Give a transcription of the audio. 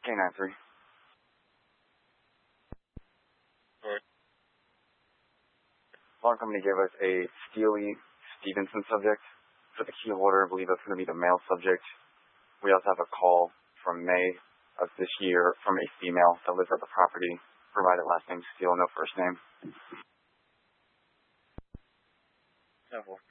K93. Alarm company gave us a Steely Stevenson subject. For the key holder, I believe that's going to be the male subject. We also have a call from May of this year from a female that lives at the property. Provided last name Steele, no first name. 10-4.